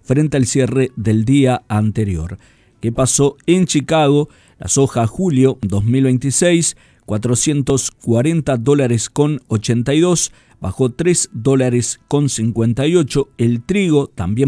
frente al cierre del día anterior. ¿Qué pasó en Chicago? La soja julio 2026, $440,82, bajó $3,58. El trigo también